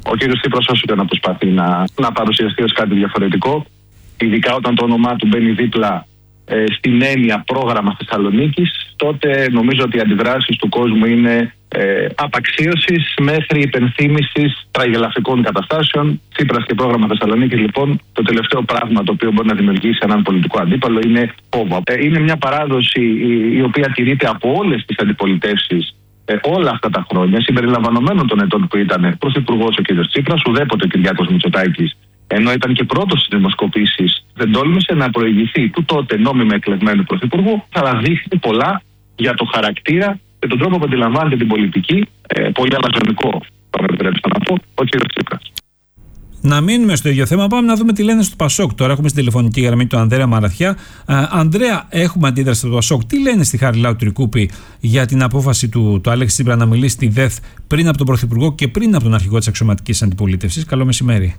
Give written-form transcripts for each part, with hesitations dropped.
Ο κ. Τσίπρας όσο και να προσπαθεί να παρουσιαστεί ως κάτι διαφορετικό, ειδικά όταν το όνομά του μπαίνει δίπλα στην έννοια πρόγραμμα Θεσσαλονίκης, τότε νομίζω ότι οι αντιδράσεις του κόσμου είναι απαξίωσης μέχρι υπενθύμησης τραγελαφικών καταστάσεων. Τσίπρας και πρόγραμμα Θεσσαλονίκης, λοιπόν, το τελευταίο πράγμα το οποίο μπορεί να δημιουργήσει έναν πολιτικό αντίπαλο είναι φόβο. Είναι μια παράδοση η οποία τηρείται από όλες τις αντιπολιτεύσεις όλα αυτά τα χρόνια, συμπεριλαμβανομένων των ετών που ήταν πρωθυπουργός ο κ. Τσίπρας, ουδέποτε ο Κυριάκος Μητσοτάκης, ενώ ήταν και πρώτος στις δημοσκοπήσεις, δεν τόλμησε να προηγηθεί του τότε νόμιμα εκλεγμένου πρωθυπουργού, αλλά δείχνει πολλά για το χαρακτήρα και τον τρόπο που αντιλαμβάνεται την πολιτική, πολύ αλαζονικό, θα με επιτρέψετε να πω, ο κ. Τσίπρας. Να μείνουμε στο ίδιο θέμα, πάμε να δούμε τι λένε στο Πασόκ. Τώρα έχουμε στην τηλεφωνική γραμμή τον Ανδρέα Μαραθιά. Ανδρέα, έχουμε αντίδραση στο Πασόκ. Τι λένε στη Χαριλάου Τρικούπη για την απόφαση του Αλέξη Τσίπρα να μιλήσει στη ΔΕΘ πριν από τον Πρωθυπουργό και πριν από τον αρχηγό της αξιωματικής αντιπολίτευσης? Καλό μεσημέρι.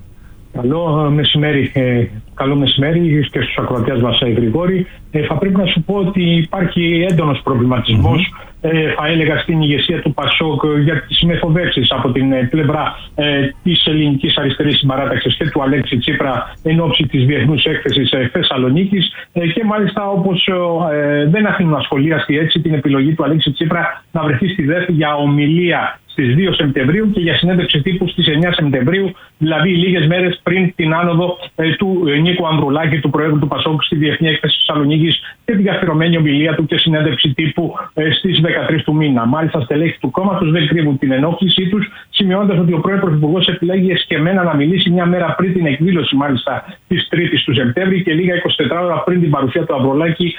Καλό μεσημέρι και στους ακροατές μας, Γρηγόρη. Θα πρέπει να σου πω ότι υπάρχει έντονος προβληματισμός, θα έλεγα, στην ηγεσία του Πασόκ για τις μεθοδεύσεις από την πλευρά της ελληνικής αριστερής συμπαράταξης και του Αλέξη Τσίπρα εν ώψη της Διεθνούς Έκθεσης Θεσσαλονίκης και μάλιστα όπως δεν αφήνουν ασχολίαστη έτσι την επιλογή του Αλέξη Τσίπρα να βρεθεί στη ΔΕΘ για ομιλία στις 2 Σεπτεμβρίου και για συνέντευξη τύπου στις 9 Σεπτεμβρίου, δηλαδή λίγες μέρες πριν την άνοδο του Νίκου Ανδρουλάκη, του Προέδρου του Πασόκ, στη Διεθνή Έκθεση Θεσσαλονίκης και την αφιερωμένη ομιλία του και συνέντευξη τύπου στις 13 του μήνα. Μάλιστα, στελέχη του κόμματος δεν κρύβουν την ενόχλησή τους, σημειώνοντας ότι ο πρώην Πρωθυπουργός επιλέγει εσκεμμένα να μιλήσει μια μέρα πριν την εκδήλωση, μάλιστα της 3ης του Σεπτέμβρη και λίγα 24 ώρα πριν την παρουσία του Ανδρουλάκη,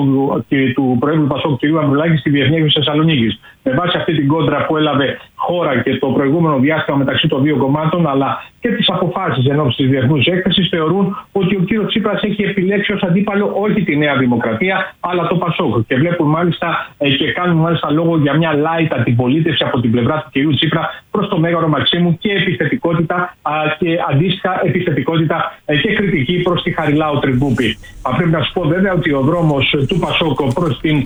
του Προέδρου του Πασόκ, κ. Ανδρουλάκη, στη Διεθνή Έκθεση Θεσσαλονίκης. Με βάση αυτή την κόντρα που έλαβε χώρα και το προηγούμενο διάστημα μεταξύ των δύο κομμάτων, αλλά και τις αποφάσεις ενώπιση της Διεθνούς Έκθεσης, θεωρούν ότι ο κ. Τσίπρας έχει επιλέξει ως αντίπαλο όχι τη Νέα Δημοκρατία, αλλά το Πασόκ. Και βλέπουν μάλιστα και κάνουν μάλιστα λόγο για μια light αντιπολίτευση από την πλευρά του κ. Τσίπρα προς το Μέγαρο Μαξίμου και επιθετικότητα και αντίστοιχα επιθετικότητα και κριτική προς τη Χαριλάου Τρικούπη. Θα πρέπει να σου πω βέβαια ότι ο δρόμος του Πασόκ προς την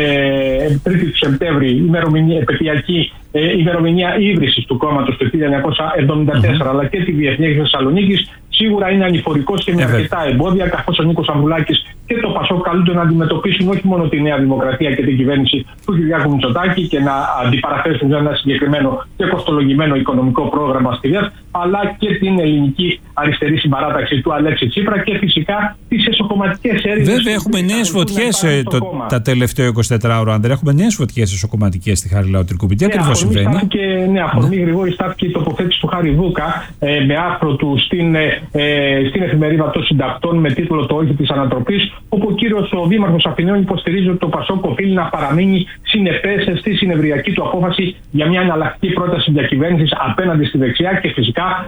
3η του Σεπτέμβρη, επαιτειακή ημερομηνία ίδρυσης του κόμματος το 1974, αλλά και τη Διεθνή Έκθεση Θεσσαλονίκης, σίγουρα είναι ανηφορικός και με αρκετά εμπόδια, καθώς ο Νίκος Ανδρουλάκης και το Πασόκ καλούνται να αντιμετωπίσουν όχι μόνο τη Νέα Δημοκρατία και την κυβέρνηση του Κυριάκου Μητσοτάκη και να αντιπαραθέσουν ένα συγκεκριμένο και κοστολογημένο οικονομικό πρόγραμμα στη ΔΕΘ, αλλά και την ελληνική αριστερή συμπαράταξη του Αλέξη Τσίπρα και φυσικά τις εσωκομματικές έρευνες. Βέβαια, έχουμε νέες φωτιές τα τελευταία 24 ώρα, Ανδρέα. Έχουμε νέες φωτιές εσωκομματικές στη Χαριλάου Τρικούπη. Τι ακριβώς συμβαίνει? Αφορμή, Γρηγόρη, στάθηκε η τοποθέτηση του Χάρη Βούκα με άρθρο του στην εφημερίδα των συντακτών με τίτλο «Το όχι της ανατροπής», όπου ο Δήμαρχος Αθηναίων υποστηρίζει ότι το Πασόκ οφείλει να παραμείνει συνεπές στη συνευριακή του απόφαση για μια εναλλακτική πρόταση διακυβέρνησης απέναντι στη δεξιά και φυσικά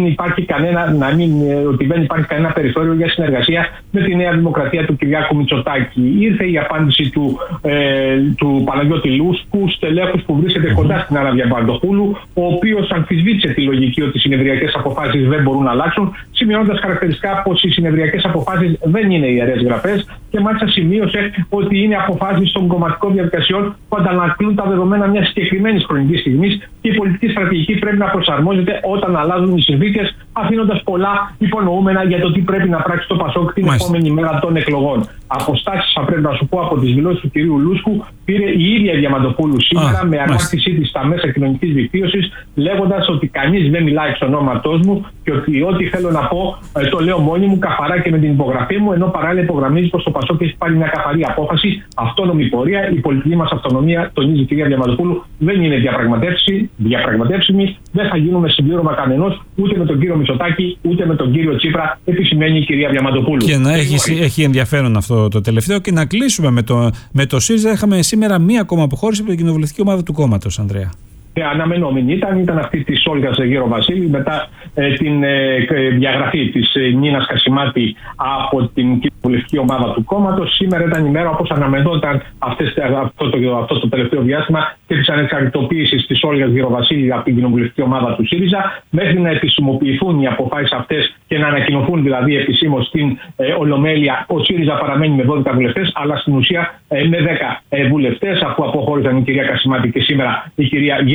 ότι δεν υπάρχει κανένα περιθώριο για συνεργασία με τη Νέα Δημοκρατία του Κυριάκου Μητσοτάκη. Ήρθε η απάντηση του Παναγιώτη Λούσκου, στελέχους που βρίσκεται κοντά στην Άννα Διαμαντοπούλου, ο οποίος αμφισβήτησε τη λογική ότι οι συνευριακές αποφάσεις δεν μπορούν να αλλάξουν, σημειώνοντας χαρακτηριστικά πως οι συνευριακές αποφάσεις δεν είναι ιερές γραφές και μάλιστα σημείωσε ότι είναι αποφάσεις των κομματικών διαδικασιών που αντανακλούν τα δεδομένα μιας συγκεκριμένης χρονικής στιγμής και η πολιτική στρατηγική πρέπει να προσαρμόζεται όταν αλλάζουν οι συνθήκες, αφήνοντας πολλά υπονοούμενα για το τι πρέπει να πράξει το Πασόκ την επόμενη μέρα των εκλογών. Αποστάσεις, θα πρέπει να σου πω, από τις δηλώσεις του κυρίου Λούσκου πήρε η ίδια Διαμαντοπούλου σήμερα με ανάρτησή της στα μέσα κοινωνικής δικτύωσης, λέγοντας ότι κανείς δεν μιλάει εξ ονόματός μου και ότι ό,τι θέλω να πω το λέω μόνη μου, καθαρά και με την υπογραφή μου, ενώ παράλληλα υπογραμμίζει πως το Πασόκ έχει πάρει μια καθαρή απόφαση, αυτόνομη πορεία. Η πολιτική μας αυτονομία, τονίζει η κυρία Διαμαντοπούλου, δεν είναι διαπραγματεύσιμη, δεν θα γίνουμε συμπλήρωμα κανενός ούτε με τον κύριο Μητσοτάκη ούτε με τον κύριο Τσίπρα, επισημαίνει η κυρία Διαμαντοπούλου. Και να έχει ενδιαφέρον αυτό το τελευταίο. Και να κλείσουμε με το ΣΥΡΙΖΑ. Είχαμε σήμερα μία ακόμα αποχώρηση από την κοινοβουλευτική ομάδα του κόμματος, Ανδρέα. Αναμενόμενη ήταν αυτή της Όλγας Γεροβασίλη μετά την διαγραφή της Νίνας Κασιμάτη από την κοινοβουλευτική ομάδα του κόμματος. Σήμερα ήταν η μέρα, όπως αναμενόταν αυτό το τελευταίο διάστημα, και της ανεξαρτητοποίησης της Όλγας Γεροβασίλη από την κοινοβουλευτική ομάδα του ΣΥΡΙΖΑ, μέχρι να επισημοποιηθούν οι αποφάσεις αυτές και να ανακοινωθούν δηλαδή επισήμως στην Ολομέλεια. Ο ΣΥΡΙΖΑ παραμένει με 12 βουλευτές, αλλά στην ουσία με 10 βουλευτές, αφού αποχώρησαν η κυρία Κασιμάτη και σήμερα η κυρία Γεροβασίλη.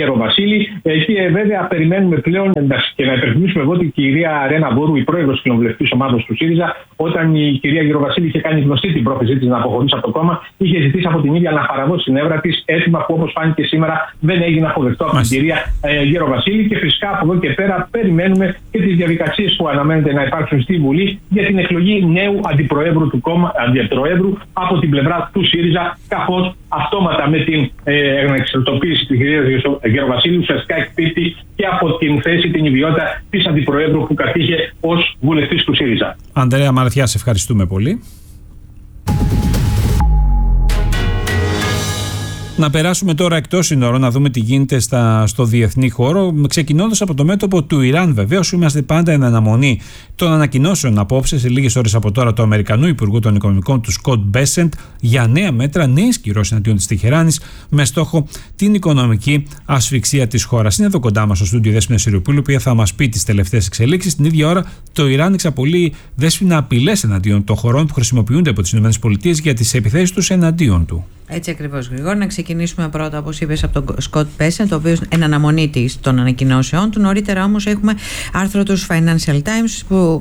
Γεροβασίλη. Και βέβαια περιμένουμε πλέον και να υπενθυμίσουμε εδώ ότι η κυρία Ρένα Μπόρου, η πρόεδρος κοινοβουλευτικής ομάδας του ΣΥΡΙΖΑ, όταν η κυρία Γεροβασίλη είχε κάνει γνωστή την πρόθεσή της να αποχωρήσει από το κόμμα, είχε ζητήσει από την ίδια να παραδώσει στην έβρα της αίτημα που, όπως φάνηκε σήμερα, δεν έγινε αποδεκτό από την κυρία Γεροβασίλη. Και φυσικά από εδώ και πέρα περιμένουμε και τις διαδικασίες που αναμένεται να υπάρξουν στη Βουλή για την εκλογή νέου αντιπροέδρου του κόμμα, αντιπροέδρου από την πλευρά του ΣΥΡΙΖΑ, καθώς αυτόματα με την εξελτοποίηση της κυρίας Γεροβασίλη ουσιαστικά εκπίπτει και από την θέση, την ιδιότητα της αντιπροέδρου που κατήχε ως βουλευτής του ΣΥΡΙΖΑ. Ανδρέα Μαραθιά, σε ευχαριστούμε πολύ. Να περάσουμε τώρα εκτός σύνορων, να δούμε τι γίνεται στο διεθνή χώρο, ξεκινώντας από το μέτωπο του Ιράν. Βεβαίως, είμαστε πάντα εν αναμονή των ανακοινώσεων απόψε, σε λίγες ώρες από τώρα, του Αμερικανού Υπουργού των Οικονομικών, του Σκοτ Μπέσεντ, για νέα μέτρα, νέες κυρώσεις εναντίον της Τεχεράνης, με στόχο την οικονομική ασφυξία της χώρας. Είναι εδώ κοντά μας στο στούντιο Δέσποινα Σιριοπούλου, που θα μας πει τις τελευταίες εξελίξεις. Την ίδια ώρα, το Ιράν εξαπολύει, Δέσποινα, απειλές εναντίον των χωρών που χρησιμοποιούνται από τις ΗΠΑ για τις επιθέσεις τους εναντίον του. Έτσι ακριβώς, Γρηγόρη. Να ξεκινήσουμε πρώτα, όπως είπες, από τον Σκοτ Μπέσεντ, ο οποίος εν αναμονή των ανακοινώσεων του. Νωρίτερα όμως έχουμε άρθρο του Financial Times που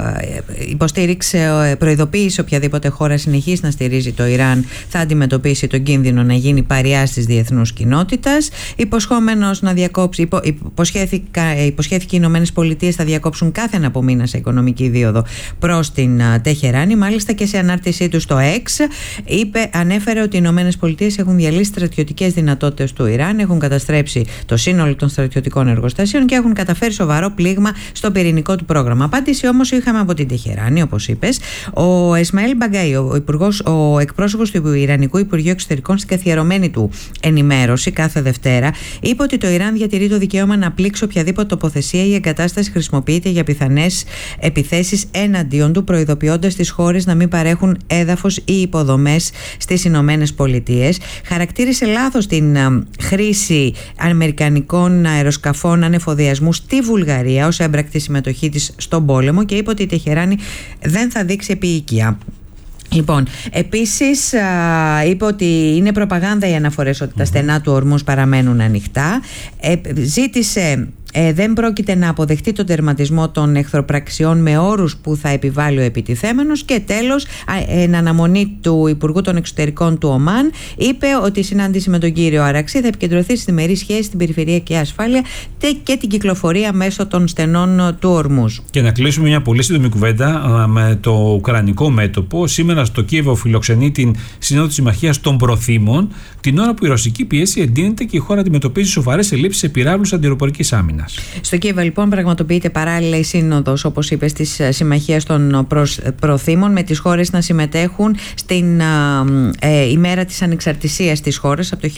προειδοποίησε οποιαδήποτε χώρα συνεχίσει να στηρίζει το Ιράν θα αντιμετωπίσει τον κίνδυνο να γίνει παριάς της διεθνούς κοινότητας. Υποσχόμενος να διακόψει, υποσχέθηκε οι Ηνωμένες Πολιτείες θα διακόψουν κάθε ένα από μήνα σε οικονομική δίωδο προς την Τεχεράνη. Μάλιστα και σε ανάρτησή του στο X ανέφερε ότι οι Ηνωμένες Πολιτείες έχουν διαλύσει στρατιωτικές δυνατότητες του Ιράν, έχουν καταστρέψει το σύνολο των στρατιωτικών εργοστασίων και έχουν καταφέρει σοβαρό πλήγμα στο πυρηνικό του πρόγραμμα. Απάντηση όμως είχαμε από την Τεχεράνη, όπως είπες. Ο Ισμαήλ Μπαγκάι, ο εκπρόσωπος του Ιρανικού Υπουργείου Εξωτερικών, στην καθιερωμένη του ενημέρωση κάθε Δευτέρα, είπε ότι το Ιράν διατηρεί το δικαίωμα να πλήξει οποιαδήποτε τοποθεσία ή εγκατάσταση χρησιμοποιείται για πιθανές επιθέσεις εναντίον του, προειδοποιώντας τις χώρες να μην παρέχουν έδαφος ή υποδομές στις Ηνωμένες Πολιτείες. Χαρακτήρισε λάθος την χρήση αμερικανικών αεροσκαφών ανεφοδιασμού στη Βουλγαρία ως έμπρακτη συμμετοχή της στον πόλεμο και είπε ότι η Τεχεράνη δεν θα δείξει επίοικια. Λοιπόν, επίσης είπε ότι είναι προπαγάνδα οι αναφορές ότι τα στενά του ορμούς παραμένουν ανοιχτά. Ζήτησε δεν πρόκειται να αποδεχτεί τον τερματισμό των εχθροπραξιών με όρους που θα επιβάλλει ο επιτιθέμενος. Και τέλος, εν αναμονή του Υπουργού των Εξωτερικών του Ομάν, είπε ότι η συνάντηση με τον κύριο Αραξί θα επικεντρωθεί στη διμερή σχέση, στην περιφερειακή ασφάλεια και την κυκλοφορία μέσω των στενών του ορμούς. Και να κλείσουμε μια πολύ σύντομη κουβέντα με το ουκρανικό μέτωπο. Σήμερα στο Κίεβο φιλοξενεί την Συνόδο της Συμμαχίας των Προθήμων, την ώρα που η ρωσική πίεση εντείνεται και η χώρα αντιμετωπίζει σοβαρές ελλείψεις σε πυράβλους αντιεροπορικής άμυνας. Στο Κίεβο, λοιπόν, πραγματοποιείται παράλληλα η σύνοδος, όπως είπες, της Συμμαχίας των Προθήμων, με τις χώρες να συμμετέχουν στην ημέρα της ανεξαρτησίας της χώρας από το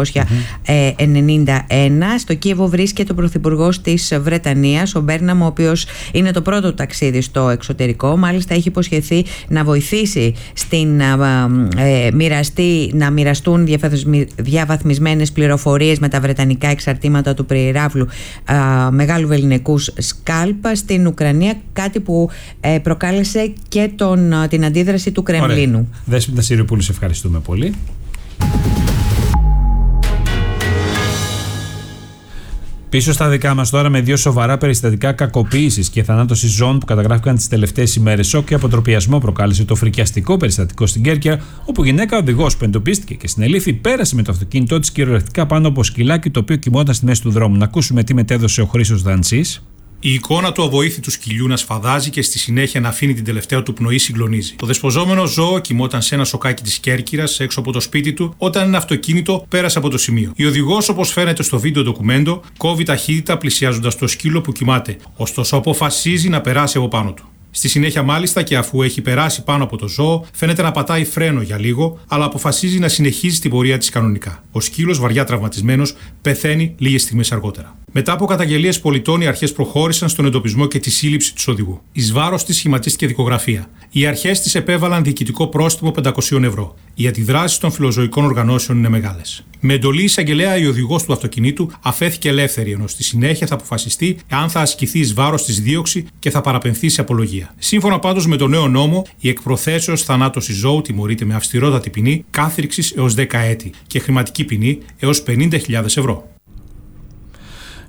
1991. Στο Κίεβο βρίσκεται ο Πρωθυπουργός της Βρετανίας, ο Μπέρναμ, ο οποίος είναι το πρώτο ταξίδι στο εξωτερικό. Μάλιστα, έχει υποσχεθεί να βοηθήσει να μοιραστούν διαβαθμισμένες πληροφορίες με τα βρετανικά εξαρτήματα του πυράβλου μεγάλου βεληνικού Σκάλπα στην Ουκρανία, κάτι που προκάλεσε και την αντίδραση του Κρεμλίνου. Δέσποινα Σιριοπούλου, σε ευχαριστούμε πολύ. Πίσω στα δικά μας τώρα, με δύο σοβαρά περιστατικά κακοποίησης και θανάτωσης ζώων που καταγράφηκαν τις τελευταίες ημέρες. Σοκ και αποτροπιασμό προκάλεσε το φρικιαστικό περιστατικό στην Κέρκυρα, όπου γυναίκα οδηγός που εντοπίστηκε και συνελήφθη πέρασε με το αυτοκίνητό της κυριολεκτικά πάνω από σκυλάκι το οποίο κοιμόταν στη μέση του δρόμου. Να ακούσουμε τι μετέδωσε ο Χρήστος Δαντσής. Η εικόνα του αβοήθητου σκυλιού να σφαδάζει και στη συνέχεια να αφήνει την τελευταία του πνοή συγκλονίζει. Το δεσποζόμενο ζώο κοιμόταν σε ένα σοκάκι της Κέρκυρας έξω από το σπίτι του όταν ένα αυτοκίνητο πέρασε από το σημείο. Η οδηγός, όπως φαίνεται στο βίντεο ντοκουμέντο, κόβει ταχύτητα πλησιάζοντας το σκύλο που κοιμάται, ωστόσο αποφασίζει να περάσει από πάνω του. Στη συνέχεια, μάλιστα, και αφού έχει περάσει πάνω από το ζώο, φαίνεται να πατάει φρένο για λίγο, αλλά αποφασίζει να συνεχίζει την πορεία της κανονικά. Ο σκύλος, βαριά τραυματισμένος, πεθαίνει λίγες στιγμές αργότερα. Μετά από καταγγελίες πολιτών, οι αρχές προχώρησαν στον εντοπισμό και τη σύλληψη του οδηγού. Εις βάρος της σχηματίστηκε δικογραφία. Οι αρχές της επέβαλαν διοικητικό πρόστιμο 500 ευρώ. Οι αντιδράσεις των φιλοζωικών οργανώσεων είναι μεγάλες. Με εντολή εισαγγελέα, η οδηγός του αυτοκινήτου αφέθηκε ελεύθερη, ενώ στη συνέχεια θα αποφασιστεί αν θα ασκηθεί εις βάρος της δίωξη και θα παραπεμφθεί σε απολογία. Σύμφωνα πάντως με τον νέο νόμο, η εκ προθέσεως θανάτωση ζώου τιμωρείται με αυστηρότατη ποινή κάθριξης έως 10 έτη και χρηματική ποινή έως 50.000 ευρώ.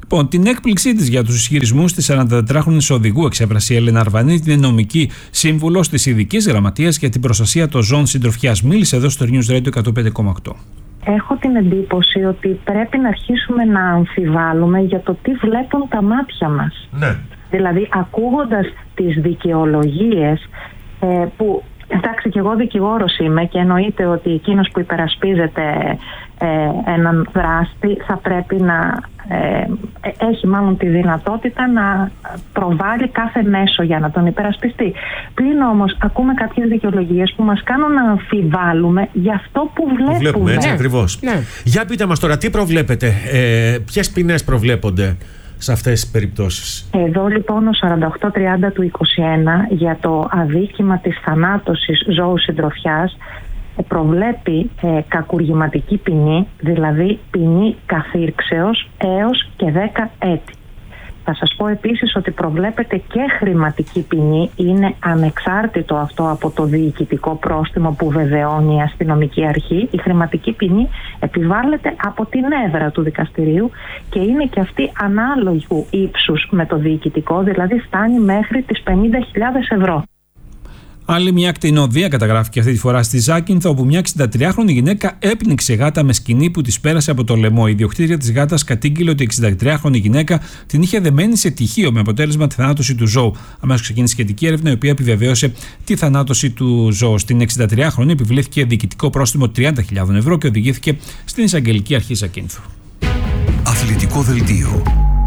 Λοιπόν, την έκπληξή της για τους ισχυρισμούς της 44χρονης οδηγού εξέφρασε η Έλενα Αρβανίτη, την νομική σύμβουλος της Ειδικής Γραμματείας για την Προστασία των Ζώων Συντροφιάς. Μίλησε εδώ στο News Radio 105,8. Έχω την εντύπωση ότι πρέπει να αρχίσουμε να αμφιβάλλουμε για το τι βλέπουν τα μάτια μας. Ναι. Δηλαδή, ακούγοντας τις δικαιολογίες που... Εντάξει, και εγώ δικηγόρος είμαι και εννοείται ότι εκείνος που υπερασπίζεται έναν δράστη θα πρέπει να έχει μάλλον τη δυνατότητα να προβάλλει κάθε μέσο για να τον υπερασπιστεί. Πλην όμως ακούμε κάποιες δικαιολογίες που μας κάνουν να αμφιβάλλουμε για αυτό που βλέπουμε. Έτσι ακριβώς. Ναι. Για πείτε μας τώρα, τι προβλέπετε, ποιες ποινές προβλέπονται σε αυτές τις περιπτώσεις? Εδώ λοιπόν ο 4830 του 21 για το αδίκημα της θανάτωσης ζώου συντροφιάς προβλέπει κακουργηματική ποινή, δηλαδή ποινή καθήρξεως έως και 10 έτη. Θα σας πω επίσης ότι προβλέπεται και χρηματική ποινή, είναι ανεξάρτητο αυτό από το διοικητικό πρόστιμο που βεβαιώνει η αστυνομική αρχή. Η χρηματική ποινή επιβάλλεται από την έδρα του δικαστηρίου και είναι και αυτή ανάλογου ύψους με το διοικητικό, δηλαδή φτάνει μέχρι τις 50.000 ευρώ. Άλλη μια κτηνοδία καταγράφηκε αυτή τη φορά στη Ζάκυνθο, όπου μια 63χρονη γυναίκα έπνιξε γάτα με σκοινί που της πέρασε από το λαιμό. Η ιδιοκτήτρια της γάτας κατήγγειλε ότι η 63χρονη γυναίκα την είχε δεμένη σε τυχείο με αποτέλεσμα τη θανάτωση του ζώου. Αμέσως ξεκίνησε σχετική έρευνα, η οποία επιβεβαίωσε τη θανάτωση του ζώου. Στην 63χρονη επιβλήθηκε διοικητικό πρόστιμο 30.000 ευρώ και οδηγήθηκε στην Εισαγγελική Αρχή Ζακύνθου. Αθλητικό δελτίο.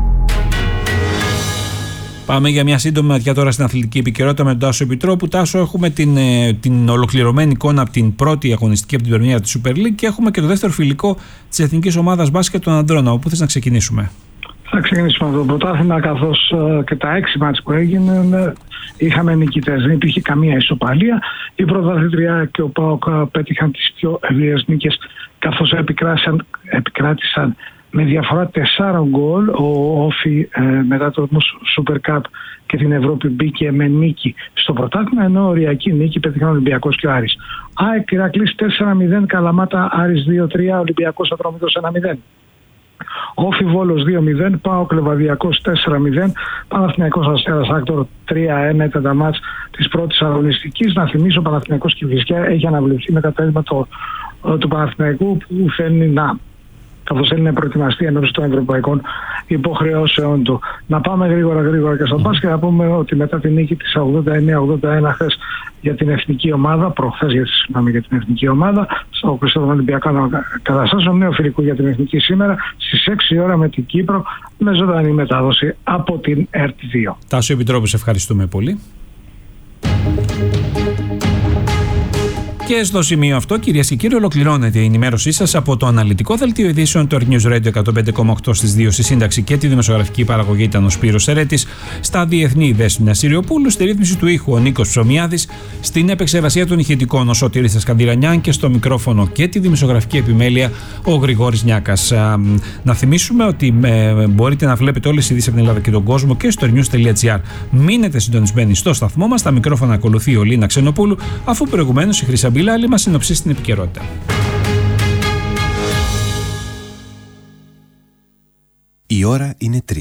Πάμε για μια σύντομη ματιά τώρα στην αθλητική επικαιρότητα με τον Τάσο Επιτρόπου. Τάσο, έχουμε την ολοκληρωμένη εικόνα από την πρώτη αγωνιστική, από την πρεμιέρα της Super League, και έχουμε και το δεύτερο φιλικό της Εθνικής Ομάδας Μπάσκετ των Ανδρών. Από πού θες να ξεκινήσουμε? Θα ξεκινήσουμε από το πρωτάθλημα, καθώς και τα 6 μάτς που έγιναν είχαμε νικητές. Δεν υπήρχε καμία ισοπαλία. Η πρωταθλήτρια και ο ΠΑΟΚ πέτυχαν τις πιο ευφυές νίκες, καθώς επικράτησαν με διαφορά 4 γκολ. Ο Όφι μετά το Super Cup και την Ευρώπη μπήκε με νίκη στο πρωτάθλημα, ενώ οριακή νίκη πέτυχαν ο Ολυμπιακός και ο Άρης. ΑΕΚ Ηρακλής 4-0, Καλαμάτα Άρης 2-3, Ολυμπιακός Ατρόμητος 1-0. Όφι Βόλος 2-0, ΠΑΟΚ Λεβαδιακός 4-0, Παναθηναϊκός Αστέρας Άκτορ 3-1 ήταν τα μάτς της πρώτης αγωνιστικής. Να θυμίσω, ο Παναθηναϊκός Κηφισιά έχει αναβληθεί με κατέλημα του Παναθηναϊκού, που θέλει να προετοιμαστεί ενώπιση των ευρωπαϊκών υποχρεώσεων του. Να πάμε γρήγορα και στο μπάσκετ, να πούμε ότι μετά την νίκη της 89-81 χθες για την εθνική ομάδα, προχθές για την εθνική ομάδα, στο Κριστόφωνο Ολυμπιακό Καταστάσεων, νέο φιλικό για την εθνική σήμερα στις 6 ώρα με την Κύπρο, με ζωντανή μετάδοση από την ΕΡΤ2. Τάσο Επιτρόπου, σε ευχαριστούμε πολύ. Και στο σημείο αυτό, κυρίες και κύριοι, ολοκληρώνεται η ενημέρωσή σας από το αναλυτικό δελτίο ειδήσεων του News Radio 105,8 στις 2. Στη σύνταξη και τη δημοσιογραφική παραγωγή ήταν ο Σπύρος Ερέτης. Στα διεθνή Δέσποινα Συριοπούλου. Στη ρύθμιση του ήχου ο Νίκος Ψωμιάδης. Στην επεξεργασία των ηχητικών ο Σωτήρης Σκανδυρανιάν. Και στο μικρόφωνο και τη δημοσιογραφική επιμέλεια ο Γρηγόρης Νιάκας. Να θυμίσουμε ότι μπορείτε να βλέπετε όλες τις ειδήσεις από την Ελλάδα και τον κόσμο και στο news.gr. Μείνετε συντονισμένοι στο σταθμό μας. Στα μικρόφωνα ακολουθεί ο Λίνα Ξενοπούλου, αφού προηγουμένως η Χρυσαμπίλα μας συνοψίσει την επικαιρότητα. Η ώρα είναι 3.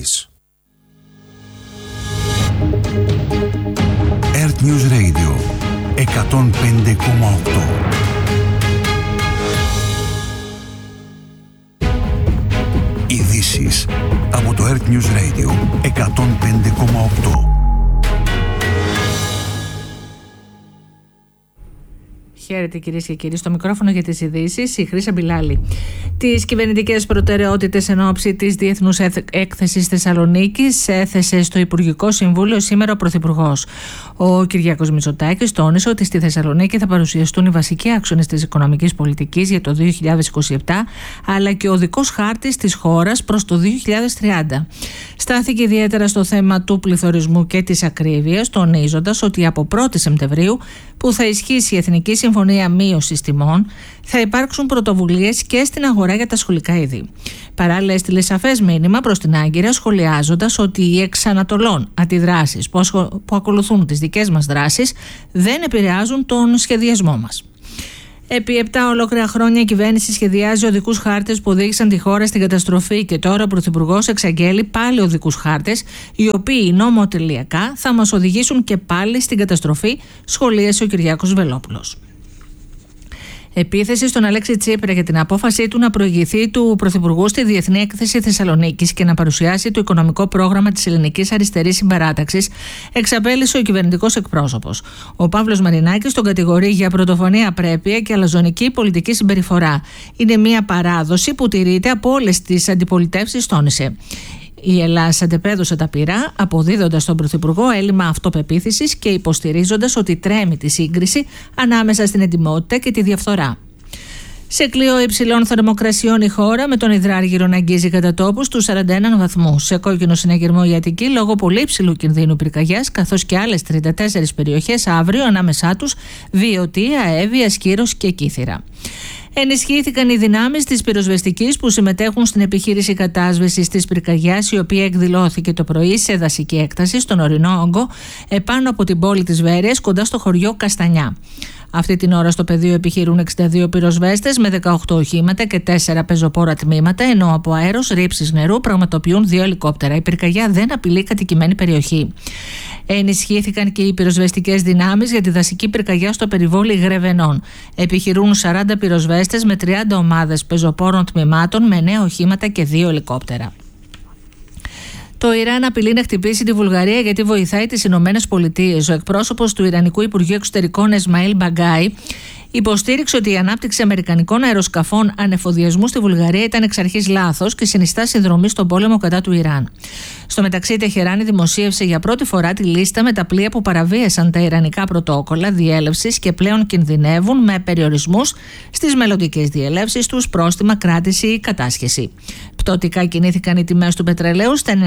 Earth News Radio 105,8. Ειδήσεις από το Earth News Radio 105,8. Χαίρετε κυρίες και κύριοι, στο μικρόφωνο για τις ειδήσεις η Χρύσα Μπιλάλη. Τις κυβερνητικές προτεραιότητες εν ώψη της Διεθνούς Έκθεσης Θεσσαλονίκης έθεσε στο Υπουργικό Συμβούλιο σήμερα ο Πρωθυπουργός. Ο Κυριάκος Μητσοτάκης τόνισε ότι στη Θεσσαλονίκη θα παρουσιαστούν οι βασικοί άξονες της οικονομικής πολιτικής για το 2027, αλλά και ο οδικός χάρτης της χώρας προς το 2030. Στάθηκε ιδιαίτερα στο θέμα του πληθωρισμού και της ακρίβειας, τονίζοντας ότι από 1η Σεπτεμβρίου, που θα ισχύσει η Εθνική Συμφωνία Μείωσης Τιμών, θα υπάρξουν πρωτοβουλίες και στην αγορά για τα σχολικά είδη. Παράλληλα, έστειλε σαφές μήνυμα προς την Άγκυρα, σχολιάζοντας ότι οι εξ Ανατολών αντιδράσεις που ακολουθούν τις δικές μας δράσεις δεν επηρεάζουν τον σχεδιασμό μας. Επί 7 ολόκληρα χρόνια η κυβέρνηση σχεδιάζει οδικούς χάρτες που οδήγησαν τη χώρα στην καταστροφή και τώρα ο Πρωθυπουργός εξαγγέλει πάλι οδικούς χάρτες, οι οποίοι νομοτελειακά θα μας οδηγήσουν και πάλι στην καταστροφή, σχολίασε ο Κυριάκος Βελόπουλος. Επίθεση στον Αλέξη Τσίπρα για την απόφασή του να προηγηθεί του Πρωθυπουργού στη Διεθνή Έκθεση Θεσσαλονίκης και να παρουσιάσει το οικονομικό πρόγραμμα της Ελληνικής Αριστερής Συμπαράταξης, εξαπέλυσε ο κυβερνητικός εκπρόσωπος. Ο Παύλος Μαρινάκης τον κατηγορεί για πρωτοφανή απρέπεια και αλαζονική πολιτική συμπεριφορά. Είναι μια παράδοση που τηρείται από όλες τις αντιπολιτεύσεις, τόνισε. Η Ελλάδα αντεπέδωσε τα πυρά, αποδίδοντας στον Πρωθυπουργό έλλειμμα αυτοπεποίθησης και υποστηρίζοντας ότι τρέμει τη σύγκριση ανάμεσα στην εντιμότητα και τη διαφθορά. Σε κλειό υψηλών θερμοκρασιών η χώρα, με τον υδράργυρο να αγγίζει κατά τόπους τους 41 βαθμούς. Σε κόκκινο συναγερμό η Αττική λόγω πολύ υψηλού κινδύνου πυρκαγιάς, καθώς και άλλες 34 περιοχές αύριο, ανάμεσά τους Βιωτία, Αέβεια, Σκύρος και Κύθυρα. Ενισχύθηκαν οι δυνάμεις της πυροσβεστικής που συμμετέχουν στην επιχείρηση κατάσβεσης της πυρκαγιάς, η οποία εκδηλώθηκε το πρωί σε δασική έκταση στον ορεινό όγκο επάνω από την πόλη της Βέρειας, κοντά στο χωριό Καστανιά. Αυτή την ώρα στο πεδίο επιχειρούν 62 πυροσβέστες με 18 οχήματα και 4 πεζοπόρα τμήματα, ενώ από αέρος ρήψης νερού πραγματοποιούν 2 ελικόπτερα. Η πυρκαγιά δεν απειλεί κατοικημένη περιοχή. Ενισχύθηκαν και οι πυροσβεστικές δυνάμεις για τη δασική πυρκαγιά στο περιβόλι Γρεβενών. Επιχειρούν 40 πυροσβέστες με 30 ομάδες πεζοπόρων τμήματων με 9 οχήματα και 2 ελικόπτερα. Το Ιράν απειλεί να χτυπήσει τη Βουλγαρία γιατί βοηθάει τις Ηνωμένες Πολιτείες. Ο εκπρόσωπος του Ιρανικού Υπουργείου Εξωτερικών Εσμαήλ Μπαγκάι υποστήριξε ότι η ανάπτυξη αμερικανικών αεροσκαφών ανεφοδιασμού στη Βουλγαρία ήταν εξ αρχής λάθος και συνιστά συνδρομή στον πόλεμο κατά του Ιράν. Στο μεταξύ, η Τεχεράνη δημοσίευσε για πρώτη φορά τη λίστα με τα πλοία που παραβίασαν τα ιρανικά πρωτόκολλα διέλευσης και πλέον κινδυνεύουν με περιορισμούς στις μελλοντικές διελεύσεις τους, πρόστιμα, κράτηση ή κατάσχεση. Πτωτικά κινήθηκαν οι τιμές του πετρελαίου στα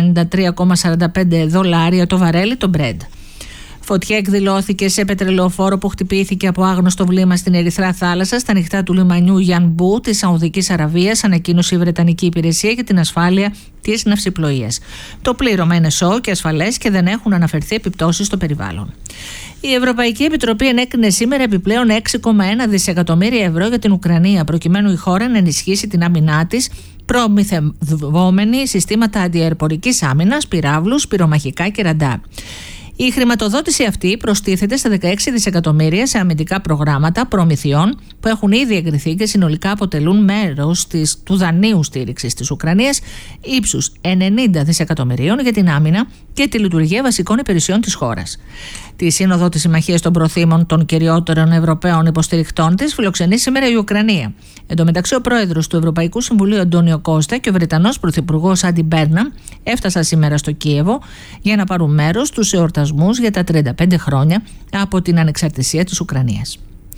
$93,45 το βαρέλι το Brent. Φωτιά εκδηλώθηκε σε πετρελαιοφόρο που χτυπήθηκε από άγνωστο βλήμα στην Ερυθρά Θάλασσα, στα νυχτά του λιμανιού Γιανμπού της Σαουδικής Αραβίας, ανακοίνωσε η Βρετανική Υπηρεσία για την Ασφάλεια της Ναυσιπλοείας. Το πλήρωμα είναι σώο και ασφαλές και δεν έχουν αναφερθεί επιπτώσεις στο περιβάλλον. Η Ευρωπαϊκή Επιτροπή ενέκρινε σήμερα επιπλέον 6,1 δισεκατομμύρια ευρώ για την Ουκρανία, προκειμένου η χώρα να ενισχύσει την άμυνά της, προμηθευόμενη συστήματα αντιαεροπορικής άμυνας, πυράβλους, πυρομαχικά και ραντάρ. Η χρηματοδότηση αυτή προστίθεται στα 16 δισεκατομμύρια σε αμυντικά προγράμματα προμηθειών που έχουν ήδη εγκριθεί και συνολικά αποτελούν μέρος του δανείου στήριξης της Ουκρανίας ύψους 90 δισεκατομμυρίων για την άμυνα και τη λειτουργία βασικών υπηρεσιών της χώρας. Τη Σύνοδο της Συμμαχίας των Προθήμων των κυριότερων Ευρωπαίων υποστηρικτών της φιλοξενεί σήμερα η Ουκρανία. Εν τω μεταξύ, ο πρόεδρος του Ευρωπαϊκού Συμβουλίου Αντώνιο Κώστα και ο Βρετανός πρωθυπουργός Άντι Μπέρναμ έφτασαν σήμερα στο Κίεβο για να πάρουν μέρος στους εορτασμούς για τα 35 χρόνια από την ανεξαρτησία της Ουκρανίας.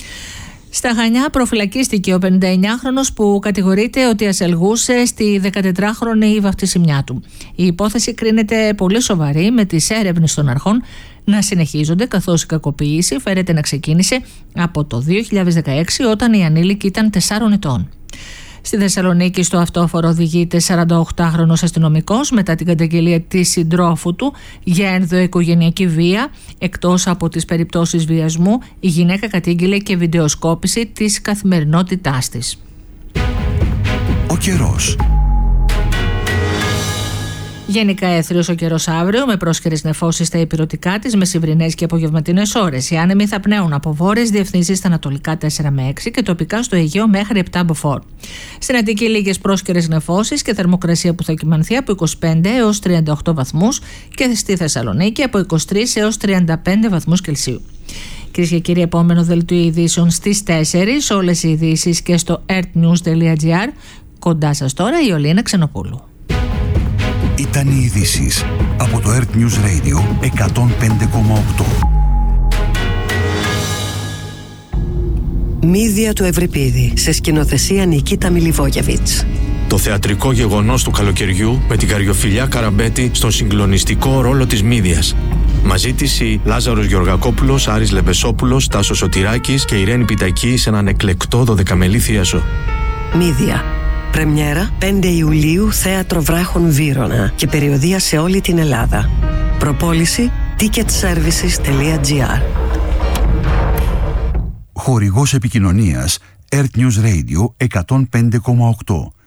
Στα Χανιά προφυλακίστηκε ο 59χρονος που κατηγορείται ότι ασελγούσε στη 14χρονη βαφτισιμιά του. Η υπόθεση κρίνεται πολύ σοβαρή, με τις έρευνες των αρχών να συνεχίζονται, καθώς η κακοποίηση φέρεται να ξεκίνησε από το 2016 όταν η ανήλικη ήταν 4 ετών. Στη Θεσσαλονίκη στο αυτόφορο οδηγείται 48χρονος αστυνομικός μετά την καταγγελία της συντρόφου του για ενδοοικογενειακή βία. Εκτός από τις περιπτώσεις βιασμού, η γυναίκα κατήγγειλε και βιντεοσκόπηση της καθημερινότητάς της. Ο καιρός. Γενικά έθριος ο καιρός αύριο, με πρόσχερες νεφώσεις στα ηπειρωτικά της μεσημβρινές και απογευματινές ώρες. Οι άνεμοι θα πνέουν από βόρειες διευθύνσεις στα ανατολικά 4 με 6 και τοπικά στο Αιγαίο μέχρι 7 μποφόρ. Στην Αττική λίγες πρόσχερες νεφώσεις και θερμοκρασία που θα κυμανθεί από 25 έως 38 βαθμούς και στη Θεσσαλονίκη από 23 έως 35 βαθμούς Κελσίου. Κυρίες και κύριοι, επόμενο δελτίο ειδήσεων στις 4, όλες οι ειδήσεις και στο earthnews.gr. Κοντά σας τώρα η Ολίνα Ξενοπούλου. Ήταν οι ειδήσεις από το Earth News Radio 105,8. Μύδια του Ευρυπίδη, σε σκηνοθεσία Νικίτα Μιλιβόγεβιτς. Το θεατρικό γεγονός του καλοκαιριού με την Καριοφιλιά Καραμπέτη στον συγκλονιστικό ρόλο της Μύδιας. Μαζί της οι Λάζαρος Γεωργακόπουλος, Άρης Λεμπεσόπουλος, Τάσος Σωτηράκης και Ιρένη Πιτακή σε έναν εκλεκτό 12μελή θίασο. Μύδια. Πρεμιέρα 5 Ιουλίου, Θέατρο Βράχων Βύρωνα και περιοδεία σε όλη την Ελλάδα. Προπόληση ticketservices.gr. Χορηγός επικοινωνίας Earth News Radio 105,8.